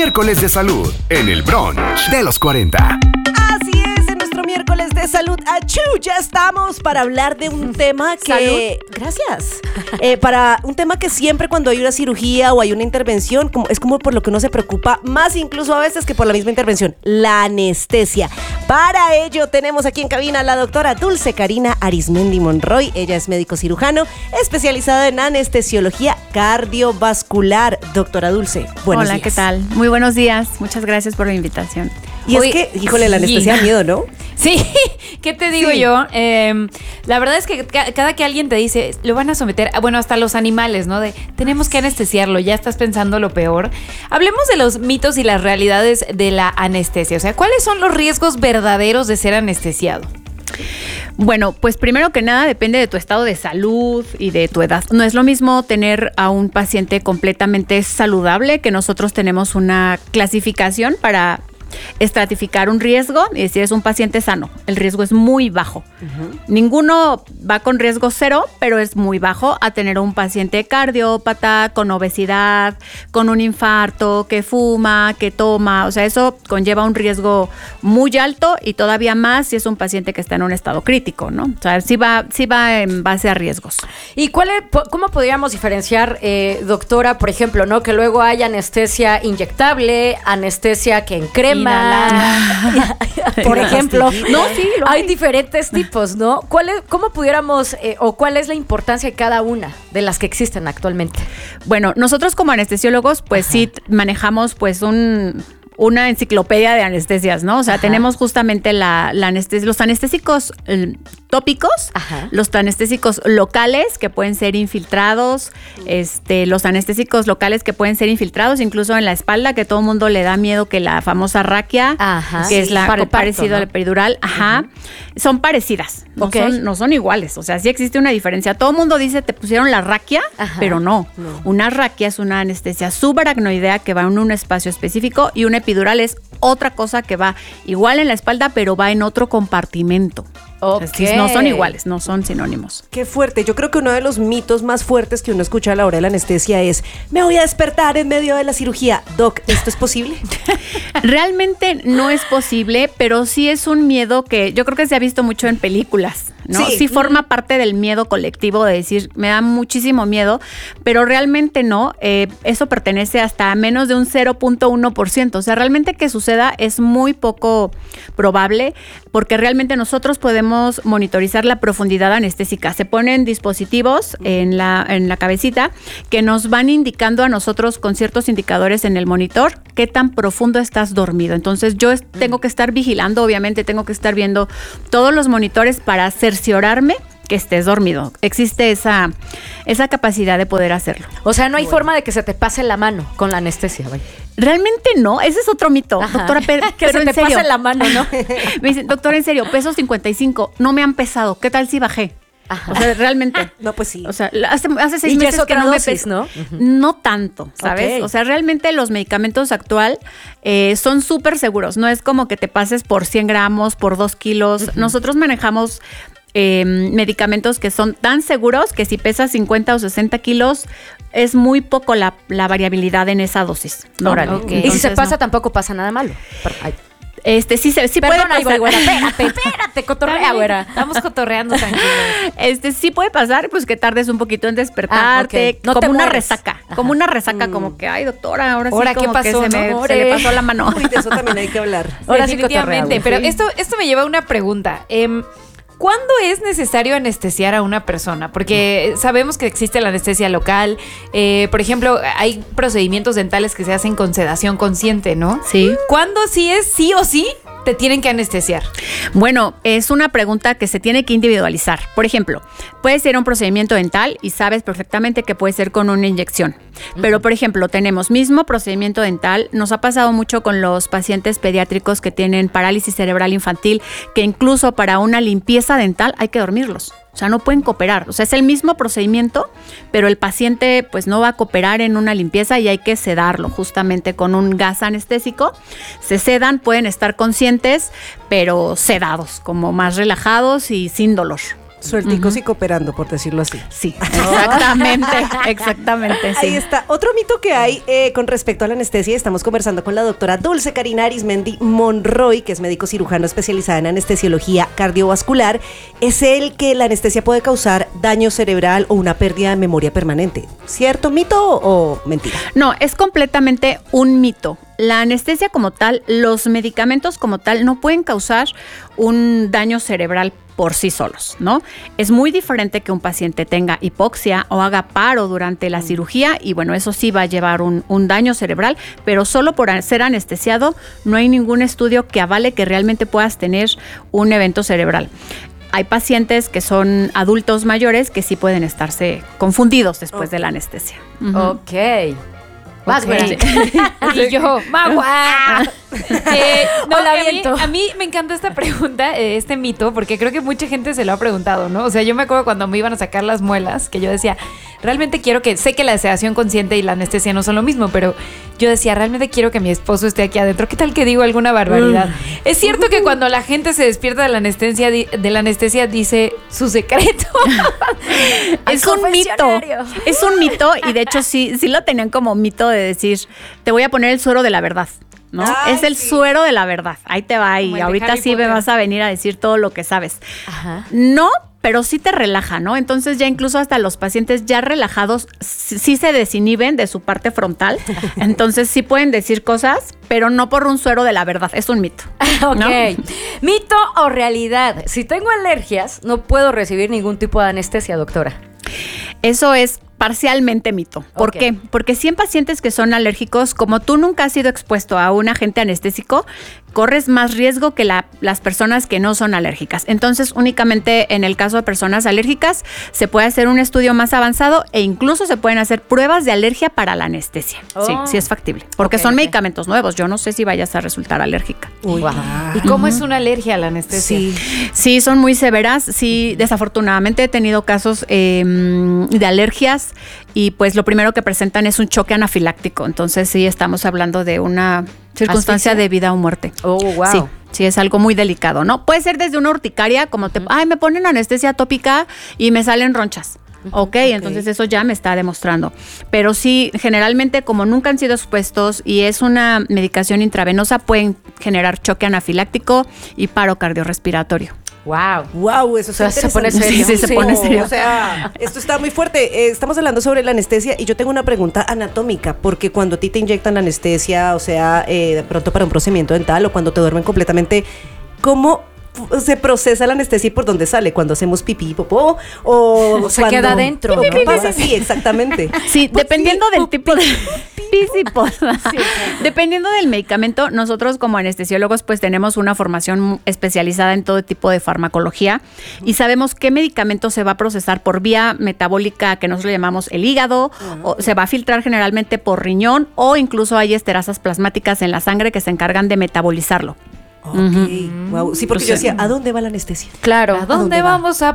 miércoles de salud en el brunch de los 40. Así es, en nuestro miércoles de salud, ¡achú! Ya estamos para hablar de un tema que... ¿Salud? Gracias. Para un tema que siempre cuando hay una cirugía o hay una intervención, es como por lo que uno se preocupa más incluso a veces que por la misma intervención, la anestesia. Para ello tenemos aquí en cabina a la doctora Dulce Karina Arizmendi Monroy. Ella es médico cirujano, especializada en anestesiología cardiovascular. Doctora Dulce, buenos días. Hola, ¿qué tal? Muy buenos días. Muchas gracias por la invitación. Y es que, híjole, la anestesia da miedo, ¿no? Sí, ¿qué te digo yo? La verdad es que cada que alguien te dice, lo van a someter, bueno, hasta los animales, ¿no? De, tenemos que anestesiarlo, ya estás pensando lo peor. Hablemos de los mitos y las realidades de la anestesia. O sea, ¿cuáles son los riesgos verdaderos de ser anestesiado? Bueno, pues primero que nada depende de tu estado de salud y de tu edad. No es lo mismo tener a un paciente completamente saludable, que nosotros tenemos una clasificación para estratificar un riesgo y decir es un paciente sano. El riesgo es muy bajo. Ninguno va con riesgo cero, pero es muy bajo a tener un paciente cardiópata, con obesidad, con un infarto, que fuma, que toma. O sea, eso conlleva un riesgo muy alto y todavía más si es un paciente que está en un estado crítico, ¿no? O sea, sí va en base a riesgos. ¿Y cómo podríamos diferenciar, doctora, por ejemplo, ¿no? Que luego hay anestesia inyectable, anestesia que encrema, por ejemplo. No, sí, hay diferentes tipos, ¿no? ¿Cómo pudiéramos o cuál es la importancia de cada una de las que existen actualmente? Bueno, nosotros como anestesiólogos, pues sí manejamos pues una enciclopedia de anestesias, ¿no? O sea, tenemos justamente los anestésicos tópicos, los anestésicos locales que pueden ser infiltrados, los anestésicos locales que pueden ser infiltrados incluso en la espalda, que todo el mundo le da miedo, que la famosa raquia, que es parecido al peridural, son parecidas, no son iguales, o sea, sí existe una diferencia. Todo el mundo dice te pusieron la raquia, pero no. Una raquia es una anestesia subaracnoidea que va en un espacio específico y una epidural es otra cosa que va igual en la espalda, pero va en otro compartimento. Okay. No son iguales, no son sinónimos. Qué fuerte. Yo creo que uno de los mitos más fuertes que uno escucha a la hora de la anestesia es: me voy a despertar en medio de la cirugía. Doc, ¿esto es posible? Realmente no es posible, pero sí es un miedo que yo creo que se ha visto mucho en películas, ¿no? Sí forma parte del miedo colectivo de decir, me da muchísimo miedo, pero realmente no. Eso pertenece hasta menos de un 0.1%. O sea, realmente que suceda es muy poco probable, porque realmente nosotros podemos monitorizar la profundidad anestésica. Se ponen dispositivos en la cabecita que nos van indicando a nosotros con ciertos indicadores en el monitor qué tan profundo estás dormido. Entonces yo tengo que estar vigilando, obviamente tengo que estar viendo todos los monitores para cerciorarme que estés dormido. Existe esa capacidad de poder hacerlo. O sea, no hay forma de que se te pase la mano con la anestesia, vaya. Realmente no, ese es otro mito. Doctora, pero se te pase la mano, ¿no? Me dicen, doctora, en serio, peso 55, no me han pesado, ¿qué tal si bajé? O sea, realmente. No, pues sí. O sea, hace 6 meses que no me peso, ¿no? No tanto, ¿sabes? O sea, realmente los medicamentos actual son súper seguros. No es como que te pases por 100 gramos, por 2 kilos. Nosotros manejamos medicamentos que son tan seguros que si pesas 50 o 60 kilos es muy poco la variabilidad en esa dosis. Y si se pasa tampoco pasa nada malo. Sí puede pasar. Güera, espérate, cotorrea, güera. Estamos cotorreando tranquilos. Sí puede pasar, pues que tardes un poquito en despertarte, no como una mueres. resaca, como una resaca, como que, ay, doctora, ahora sí ¿qué como pasó? que se le pasó la mano. Uy, de eso también hay que hablar. Ahora definitivamente, pero esto me lleva a una pregunta. ¿Cuándo es necesario anestesiar a una persona? Porque sabemos que existe la anestesia local. Por ejemplo, hay procedimientos dentales que se hacen con sedación consciente, ¿no? Sí. ¿Cuándo sí o sí te tienen que anestesiar? Bueno, es una pregunta que se tiene que individualizar. Por ejemplo, puede ser un procedimiento dental y sabes perfectamente que puede ser con una inyección. Pero, por ejemplo, tenemos mismo procedimiento dental. Nos ha pasado mucho con los pacientes pediátricos que tienen parálisis cerebral infantil, que incluso para una limpieza dental hay que dormirlos. O sea, no pueden cooperar. O sea, es el mismo procedimiento, pero el paciente pues no va a cooperar en una limpieza y hay que sedarlo justamente con un gas anestésico. Se sedan, pueden estar conscientes, pero sedados, como más relajados y sin dolor. Suelticos y cooperando, por decirlo así. Sí, exactamente, sí. Ahí está. Otro mito que hay con respecto a la anestesia, estamos conversando con la doctora Dulce Karina Arismendi Monroy, que es médico cirujano especializada en anestesiología cardiovascular, es el que la anestesia puede causar daño cerebral o una pérdida de memoria permanente. ¿Cierto mito o mentira? No, es completamente un mito. La anestesia como tal, los medicamentos como tal, no pueden causar un daño cerebral por sí solos, ¿no? Es muy diferente que un paciente tenga hipoxia o haga paro durante la cirugía y bueno, eso sí va a llevar un daño cerebral, pero solo por ser anestesiado no hay ningún estudio que avale que realmente puedas tener un evento cerebral. Hay pacientes que son adultos mayores que sí pueden estarse confundidos después de la anestesia. Ok. Más Okay. Y yo, magua. A mí me encanta esta pregunta, este mito, porque creo que mucha gente se lo ha preguntado, ¿no? O sea, yo me acuerdo cuando me iban a sacar las muelas, que yo decía, realmente sé que la sedación consciente y la anestesia no son lo mismo, pero yo decía, realmente quiero que mi esposo esté aquí adentro. ¿Qué tal que digo alguna barbaridad? Es cierto que cuando la gente se despierta de la anestesia dice su secreto. Es un mito y de hecho sí lo tenían como mito de decir, te voy a poner el suero de la verdad, ¿no? Ay, es el suero de la verdad. Ahí te va y ahorita sí me vas a venir a decir todo lo que sabes. Ajá. No, pero sí te relaja, ¿no? Entonces ya incluso hasta los pacientes ya relajados sí se desinhiben de su parte frontal. Entonces sí pueden decir cosas, pero no por un suero de la verdad. Es un mito. Ok. ¿No? ¿Mito o realidad? Si tengo alergias, no puedo recibir ningún tipo de anestesia, doctora. Eso es parcialmente mito. ¿Por Ok. qué? Porque si en pacientes que son alérgicos, como tú nunca has sido expuesto a un agente anestésico, corres más riesgo que las personas que no son alérgicas. Entonces, únicamente en el caso de personas alérgicas, se puede hacer un estudio más avanzado e incluso se pueden hacer pruebas de alergia para la anestesia. Sí, sí es factible. Porque son medicamentos nuevos. Yo no sé si vayas a resultar alérgica. Uy, ¿Y cómo es una alergia a la anestesia? Sí, son muy severas. Sí, desafortunadamente he tenido casos de alergias y pues lo primero que presentan es un choque anafiláctico. Entonces sí estamos hablando de una circunstancia de vida o muerte. Oh, wow. Sí, es algo muy delicado, ¿no? Puede ser desde una urticaria, como me ponen anestesia tópica y me salen ronchas. Ok, entonces eso ya me está demostrando. Pero sí, generalmente como nunca han sido expuestos y es una medicación intravenosa, pueden generar choque anafiláctico y paro cardiorrespiratorio. Wow, eso Se pone serio. Sí, se pone serio. O sea, esto está muy fuerte. Estamos hablando sobre la anestesia y yo tengo una pregunta anatómica, porque cuando a ti te inyectan la anestesia, o sea, de pronto para un procedimiento dental o cuando te duermen completamente, ¿cómo se procesa la anestesia y por dónde sale? ¿Cuando hacemos pipí, popó? ¿O se queda adentro? ¿Qué pasa? Sí, exactamente. Sí, dependiendo del tipo de... Dependiendo del medicamento, nosotros como anestesiólogos pues tenemos una formación especializada en todo tipo de farmacología y sabemos qué medicamento se va a procesar por vía metabólica, que nosotros le llamamos el hígado, o se va a filtrar generalmente por riñón o incluso hay esterasas plasmáticas en la sangre que se encargan de metabolizarlo. Ok, wow. Sí, porque yo decía, ¿a dónde va la anestesia? Claro. ¿A dónde vamos a